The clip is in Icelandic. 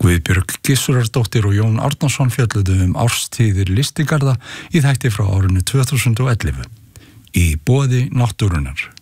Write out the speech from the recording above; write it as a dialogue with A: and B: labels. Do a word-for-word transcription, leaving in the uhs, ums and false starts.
A: Guðbjörg Gissurardóttir og Jón Árnason fjölluðu um árstíðir lystigarða í þætti frá árinu tvö þúsund og ellefu. Í boði náttúrunnar.